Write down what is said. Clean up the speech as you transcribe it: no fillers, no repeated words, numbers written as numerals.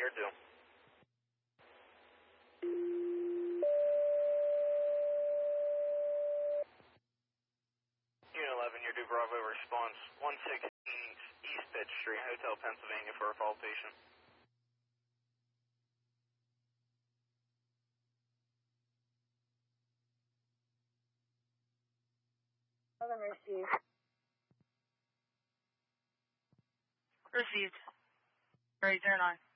here due. Unit 11, you're due Bravo response 116 East Pitt Street, Hotel, Pennsylvania for a fall patient. Received. Received. Right, 09.